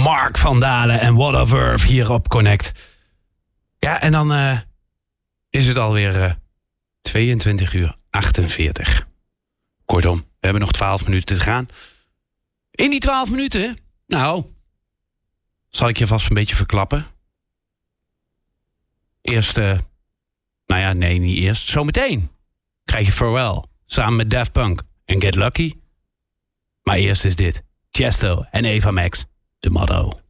Mark van Dalen en What of Earth hier op Connect. Ja, en dan is het alweer 22:48. Kortom, we hebben nog 12 minuten te gaan. In die 12 minuten, nou, zal ik je vast een beetje verklappen. Eerst, niet eerst. Zometeen krijg je Pharrell samen met Daft Punk en Get Lucky. Maar eerst is dit. Chesto en Eva Max, de motto.